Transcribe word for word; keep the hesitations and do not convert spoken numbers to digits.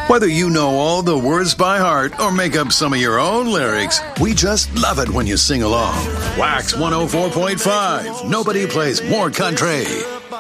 Whether you know all the words by heart or make up some of your own lyrics, we just love it when you sing along. Wax one oh four point five. Nobody plays more country.